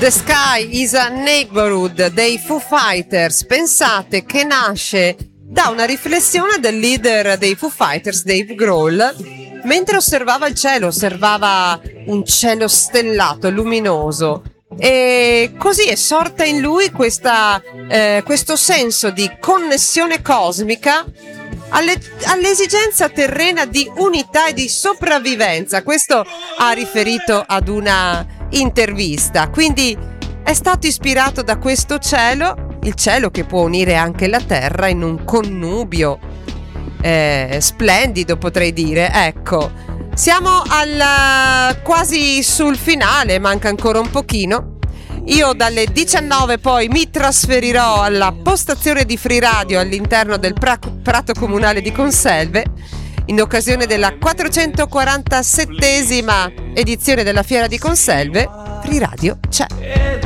The Sky is a Neighborhood dei Foo Fighters. Pensate che nasce da una riflessione del leader dei Foo Fighters, Dave Grohl, mentre osservava il cielo, osservava un cielo stellato, luminoso, e così è sorta in lui questo senso di connessione cosmica all'esigenza terrena di unità e di sopravvivenza. Questo ha riferito ad una intervista. Quindi è stato ispirato da questo cielo, il cielo che può unire anche la terra in un connubio splendido, potrei dire. Ecco, siamo quasi sul finale, manca ancora un pochino. Io dalle 19 poi mi trasferirò alla postazione di Free Radio all'interno del Prato Comunale di Conselve, in occasione della 447esima edizione della Fiera di Conselve. Free Radio c'è.